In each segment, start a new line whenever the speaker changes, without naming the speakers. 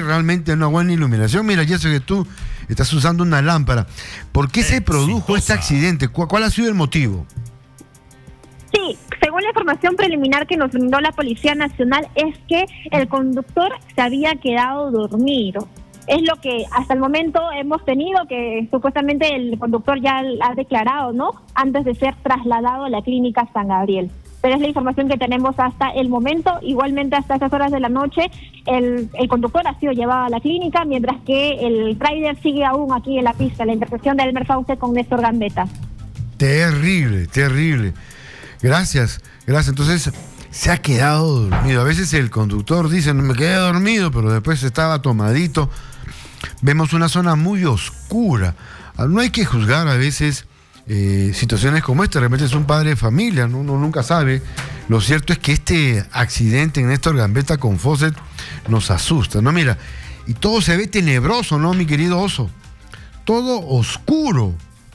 realmente una buena iluminación. Mira, y eso que tú estás usando una lámpara. ¿Por qué se produjo este accidente? ¿Cuál ha sido el motivo?
Sí, según la información preliminar que nos brindó la Policía Nacional, es que el conductor se había quedado dormido. Es lo que hasta el momento hemos tenido, que supuestamente el conductor ya ha declarado, ¿no?, antes de ser trasladado a la clínica San Gabriel. Pero es la información que tenemos hasta el momento. Igualmente, hasta esas horas de la noche, el conductor ha sido llevado a la clínica, mientras que el tráiler sigue aún aquí en la pista, la intersección de Elmer Fauce con Néstor Gambetta.
Terrible, terrible. Gracias. Entonces, se ha quedado dormido. A veces el conductor dice, no me quedé dormido, pero después estaba tomadito. Vemos una zona muy oscura. No hay que juzgar a veces situaciones como esta. De repente es un padre de familia, ¿no? Uno nunca sabe. Lo cierto es que este accidente en Néstor Gambetta con Fawcett nos asusta, ¿no? Mira, y todo se ve tenebroso, ¿no, mi querido Oso? Todo oscuro.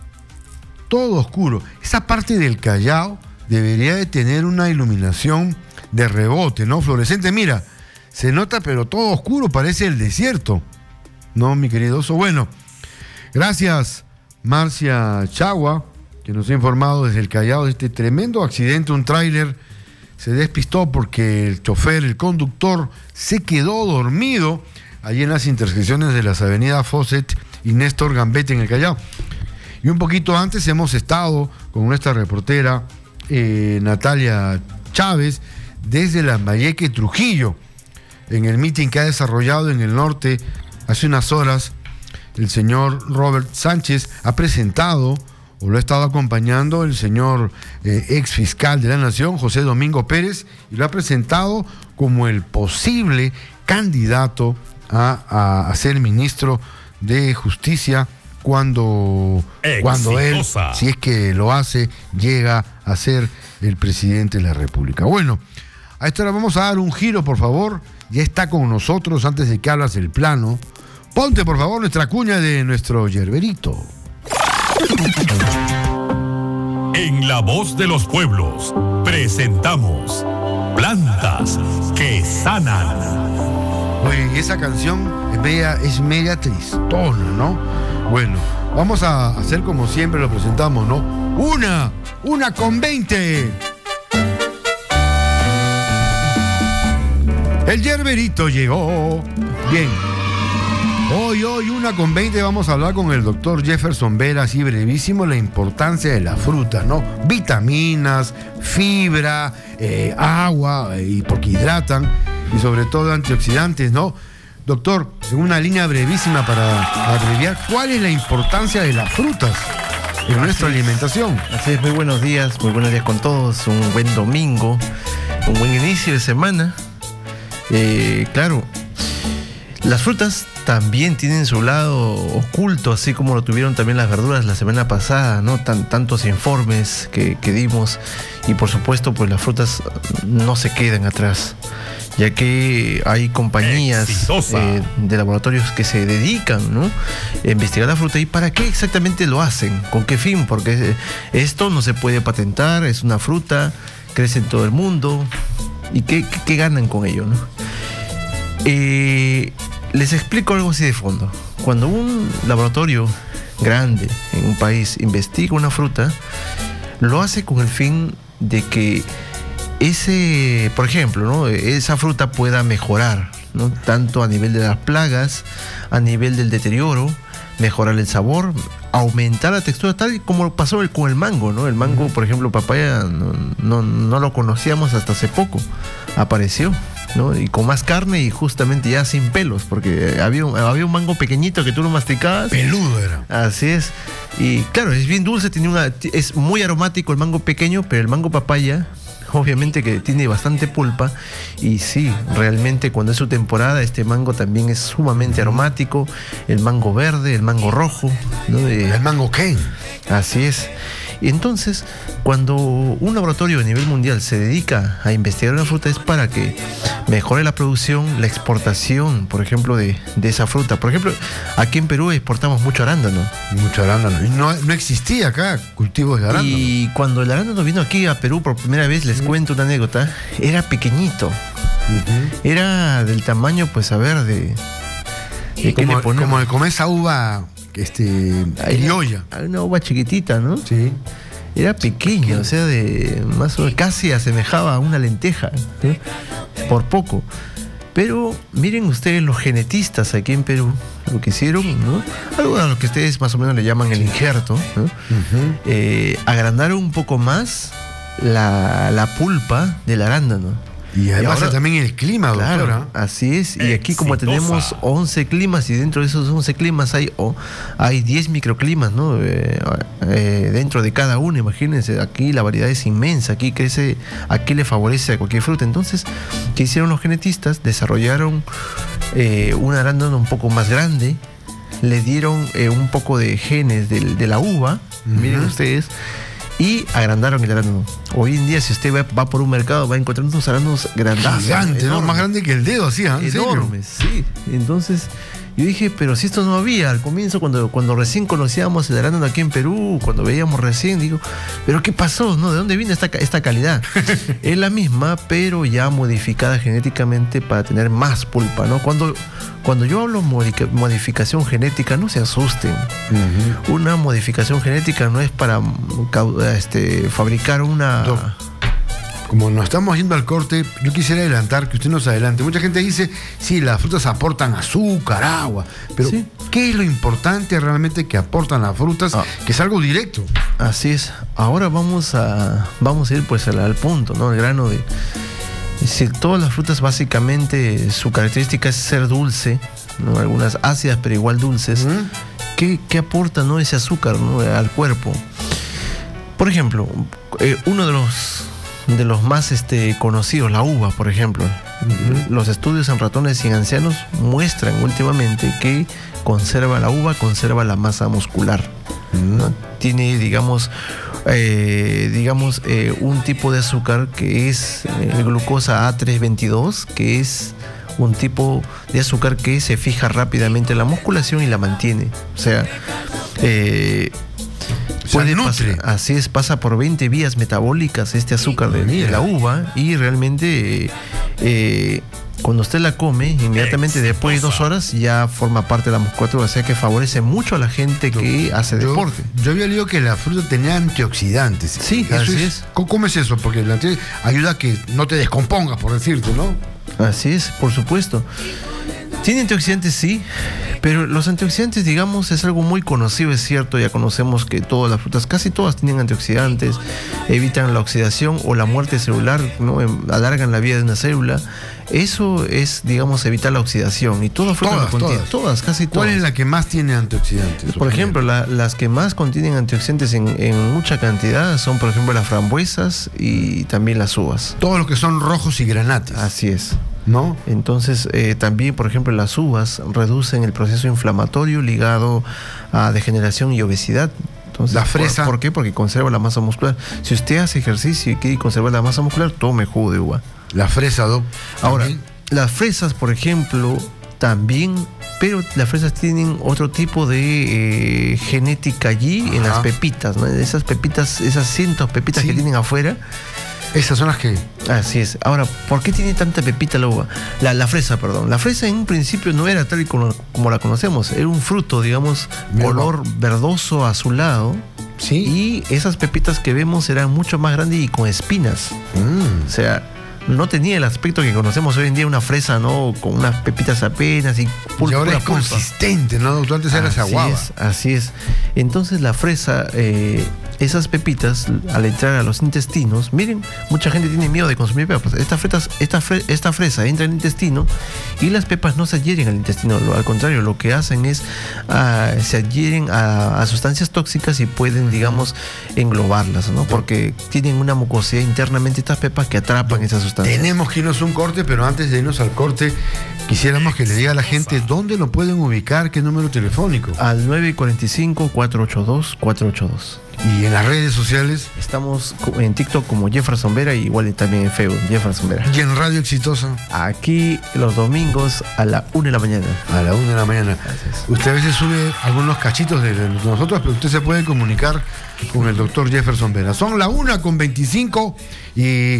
Esa parte del Callao debería de tener una iluminación de rebote, ¿no? Fluorescente. Mira, se nota, pero todo oscuro, parece el desierto. ¿No, mi querido Oso? Bueno, gracias, Marcia Chagua, que nos ha informado desde el Callao de este tremendo accidente. Un tráiler se despistó porque el chofer, el conductor, se quedó dormido allí en las intersecciones de las avenidas Fawcett y Néstor Gambetta en el Callao. Y un poquito antes hemos estado con nuestra reportera Natalia Chávez desde Lambayeque, Trujillo, en el mitin que ha desarrollado en el norte. Hace unas horas el señor Robert Sánchez ha presentado, o lo ha estado acompañando el señor ex fiscal de la Nación, José Domingo Pérez, y lo ha presentado como el posible candidato a ser ministro de Justicia cuando él, si es que lo hace, llega a ser el presidente de la República. Bueno, a esta hora vamos a dar un giro, por favor. Ya está con nosotros, antes de que hablas del plano. Ponte, por favor, nuestra cuña de nuestro yerberito.
En La Voz de los Pueblos presentamos Plantas que Sanan.
Oye, esa canción es media tristona, ¿no? Bueno, vamos a hacer como siempre lo presentamos, ¿no? Una con 20. El yerberito llegó. Bien. Hoy, 1:20, vamos a hablar con el doctor Jefferson Vera, así brevísimo, la importancia de la fruta, ¿no? Vitaminas, fibra, agua, y porque hidratan, y sobre todo antioxidantes, ¿no? Doctor, en una línea brevísima para abreviar, ¿cuál es la importancia de las frutas en nuestra alimentación?
Así es, muy buenos días con todos, un buen domingo, un buen inicio de semana. Claro, las frutas también tienen su lado oculto, así como lo tuvieron también las verduras la semana pasada, ¿no? Tantos informes que dimos, y por supuesto, pues las frutas no se quedan atrás, ya que hay compañías de laboratorios que se dedican, ¿no?, a investigar la fruta. ¿Y para qué exactamente lo hacen? ¿Con qué fin? Porque esto no se puede patentar, es una fruta, crece en todo el mundo. ¿Y qué ganan con ello, no? Les explico algo así de fondo. Cuando un laboratorio grande en un país investiga una fruta, lo hace con el fin de que por ejemplo, ¿no?, esa fruta pueda mejorar, ¿no?, tanto a nivel de las plagas, a nivel del deterioro, mejorar el sabor, aumentar la textura, tal como pasó con el mango, ¿no? El mango, por ejemplo, papaya, no lo conocíamos hasta hace poco. Apareció, ¿no? Y con más carne y justamente ya sin pelos, porque había un mango pequeñito que tú lo masticabas.
Peludo era.
Así es. Y claro, es bien dulce, es muy aromático el mango pequeño, pero el mango papaya, obviamente que tiene bastante pulpa. Y sí, realmente cuando es su temporada, este mango también es sumamente aromático. El mango verde, el mango rojo, ¿no?
El mango Ken.
Así es. Y entonces, cuando un laboratorio a nivel mundial se dedica a investigar una fruta, es para que mejore la producción, la exportación, por ejemplo, de esa fruta. Por ejemplo, aquí en Perú exportamos mucho arándano.
Mucho arándano. Y no existía acá cultivos de arándano.
Y cuando el arándano vino aquí a Perú por primera vez, les cuento una anécdota, era pequeñito. Era del tamaño, pues, a ver, ¿Qué le ponemos?
Como esa uva criolla.
Hay una uva chiquitita, ¿no?
Sí.
Era pequeña, o sea, más o menos casi asemejaba a una lenteja, ¿sí? Por poco. Pero miren ustedes los genetistas aquí en Perú, lo que hicieron, ¿no? Algo a lo que ustedes más o menos le llaman el injerto, ¿no?
Uh-huh.
Agrandaron un poco más la pulpa del arándano.
Y además
ahora,
también el clima, doctora.
Claro, así es. Y aquí como tenemos 11 climas y dentro de esos 11 climas hay 10 microclimas, ¿no? Dentro de cada uno, imagínense, aquí la variedad es inmensa, aquí le favorece a cualquier fruta. Entonces, ¿qué hicieron los genetistas? Desarrollaron un arándano un poco más grande, le dieron un poco de genes de la uva, miren ustedes, y agrandaron el arándano. Hoy en día, si usted va por un mercado, va a encontrar unos arándanos grandazos.
Gigantes, ¿no? Más grande que el dedo, así, ¿en serio?
Enormes, sí. Entonces, yo dije, pero si esto no había al comienzo, cuando recién conocíamos el arándano aquí en Perú, cuando veíamos recién, digo, ¿pero qué pasó? ¿No? ¿De dónde viene esta calidad? Es la misma, pero ya modificada genéticamente para tener más pulpa, ¿no? Cuando yo hablo modificación genética, no se asusten. Una modificación genética no es para fabricar una...
Como nos estamos yendo al corte, yo quisiera adelantar, que usted nos adelante. Mucha gente dice, sí, las frutas aportan azúcar, agua, pero
sí.
¿Qué es lo importante realmente que aportan las frutas? Que es algo directo.
Así es. Ahora vamos a ir pues al punto, ¿no? El grano de... Es decir, todas las frutas básicamente su característica es ser dulce, ¿no? Algunas ácidas pero igual dulces. ¿Qué aporta, ¿no? Ese azúcar, ¿no? Al cuerpo? Por ejemplo, uno de los más conocidos, la uva, por ejemplo. Los estudios en ratones y en ancianos muestran últimamente que la uva conserva la masa muscular, ¿no? Tiene, digamos, un tipo de azúcar que es glucosa A322, que es un tipo de azúcar que se fija rápidamente en la musculación y la mantiene. O sea, puede pasar, así es, pasa por 20 vías metabólicas este azúcar de la uva, y realmente cuando usted la come, inmediatamente después de 2 horas ya forma parte de la musculatura, o sea que favorece mucho a la gente que hace deporte.
Yo había leído que la fruta tenía antioxidantes.
Sí, así es.
¿Cómo es eso? Porque la ayuda a que no te descompongas, por decirte, ¿no?
Así es, por supuesto. Tiene antioxidantes, sí, pero los antioxidantes, digamos, es algo muy conocido, es cierto, ya conocemos que todas las frutas, casi todas tienen antioxidantes, evitan la oxidación o la muerte celular, ¿no? Alargan la vida de una célula. Eso es, digamos, evitar la oxidación, y todas frutas lo contienen. Casi todas.
¿Cuál es la que más tiene antioxidantes?
Por ejemplo, las que más contienen antioxidantes en mucha cantidad son, por ejemplo, las frambuesas y también las uvas.
Todos los que son rojos y granates.
Así es.
¿No?
Entonces, también, por ejemplo, las uvas reducen el proceso inflamatorio ligado a degeneración y obesidad. Entonces,
la fresa.
¿Por qué? Porque conserva la masa muscular. Si usted hace ejercicio y quiere conservar la masa muscular, tome jugo de uva.
La fresa, Doc.
Ahora, las fresas, por ejemplo, también, pero las fresas tienen otro tipo de genética allí. Ajá. En las pepitas, ¿no? Esas pepitas, esas cientos pepitas que tienen afuera.
Esas son las que...
Así es. Ahora, ¿por qué tiene tanta pepita la uva? La fresa, perdón. La fresa en un principio no era tal y como la conocemos. Era un fruto, digamos, color verdoso azulado.
Sí.
Y esas pepitas que vemos eran mucho más grandes y con espinas. O sea, no tenía el aspecto que conocemos hoy en día, una fresa, ¿no? Con unas pepitas apenas y
pura ahora es consistente, ¿no, doctor? Antes era aguada.
Así es. Entonces la fresa, esas pepitas, al entrar a los intestinos, miren, mucha gente tiene miedo de consumir pepas. Esta fresa entra en el intestino y las pepas no se adhieren al intestino. Al contrario, lo que hacen es se adhieren a sustancias tóxicas y pueden, digamos, englobarlas, ¿no? Porque tienen una mucosidad internamente estas pepas que atrapan esas sustancias.
Tenemos que irnos a un corte, pero antes de irnos al corte, quisiéramos que le diga a la gente dónde lo pueden ubicar, qué número telefónico.
Al 945-482-482.
¿Y en las redes sociales?
Estamos en TikTok como Jefferson Vera, y igual también en Facebook, Jefferson Vera.
¿Y en Radio Exitosa?
Aquí los domingos a la 1 de la mañana.
A la 1 de la mañana. Usted a veces sube algunos cachitos de nosotros, pero usted se puede comunicar con el doctor Jefferson Vera. Son la 1:25 y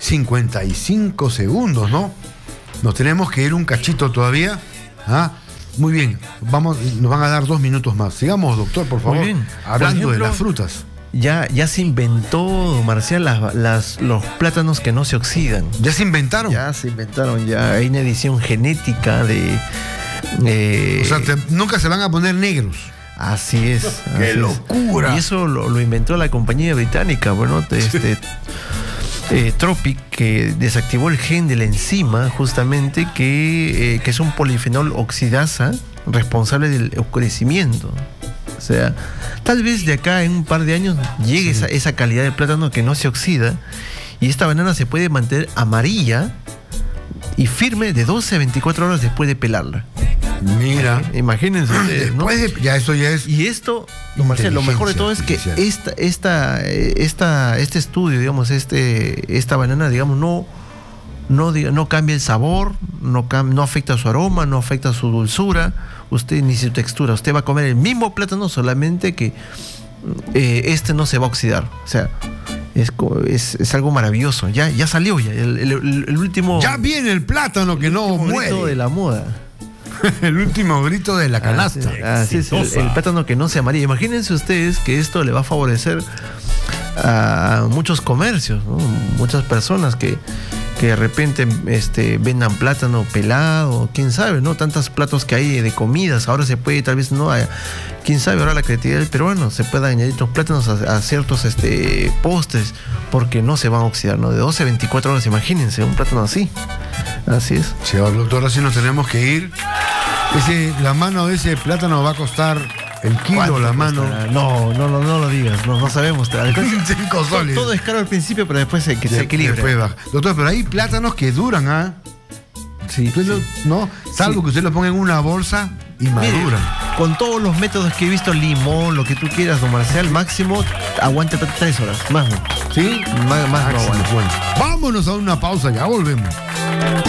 55 segundos, ¿no? Nos tenemos que ir un cachito todavía. Muy bien, nos van a dar 2 minutos más. Sigamos, doctor, por favor.
Muy bien.
Hablando
Por ejemplo,
de las frutas.
Ya se inventó, Marcial, los plátanos que no se oxidan.
¿Ya se inventaron?
Ya se inventaron, ya hay una edición genética de...
O sea, nunca se van a poner negros.
Así es.
¡Qué
así
locura!
Es. Y eso lo inventó la compañía británica, bueno, Tropic, que desactivó el gen de la enzima, justamente, que es un polifenol oxidasa responsable del oscurecimiento. O sea, tal vez de acá en un par de años llegue esa calidad de plátano que no se oxida, y esta banana se puede mantener amarilla y firme de 12 a 24 horas después de pelarla.
Mira.
Imagínense ustedes, ¿no?
Eso ya es.
Y esto, don Marcelo, lo mejor de todo es que este estudio, digamos, esta banana, digamos, no cambia el sabor, no afecta su aroma, no afecta su dulzura, usted ni su textura. Usted va a comer el mismo plátano, solamente que no se va a oxidar. O sea, es algo maravilloso. Ya salió ya el último.
Ya viene el plátano que no muere.
De la moda.
El último grito de la canasta.
Así es, el plátano que no se amarilla. Imagínense ustedes que esto le va a favorecer a muchos comercios, ¿no? Muchas personas que de repente vendan plátano pelado, quién sabe, ¿no? Tantos platos que hay de comidas. Ahora se puede, tal vez, ¿no? Quién sabe, ahora la creatividad del peruano, se puede añadir los plátanos a ciertos postres, porque no se van a oxidar, ¿no? De 12 a 24 horas, imagínense, un plátano así. Así es.
Sí, doctor, así nos tenemos que ir. La mano de ese plátano va a costar el kilo, la mano.
No lo digas, no sabemos.
5 soles.
Todo es caro al principio, pero después se equilibra.
Después baja. Doctor, pero hay plátanos que duran, ¿ah?
Sí.
¿No? Salvo que usted lo ponga en una bolsa y maduran.
Con todos los métodos que he visto, limón, lo que tú quieras, don Marcial, máximo aguante 3 horas. Más no.
¿Sí?
Más no aguanta.
Bueno, vámonos a una pausa, ya volvemos.